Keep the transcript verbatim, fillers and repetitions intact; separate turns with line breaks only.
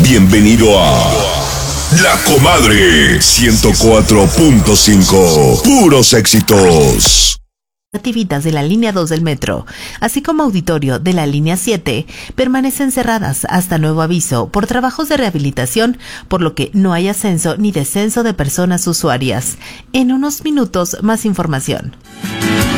Bienvenido a La Comadre ciento cuatro punto cinco. Puros éxitos.
Activitas de la línea dos del metro, así como auditorio de la línea siete, permanecen cerradas hasta nuevo aviso por trabajos de rehabilitación, por lo que no hay ascenso ni descenso de personas usuarias. En unos minutos, más información.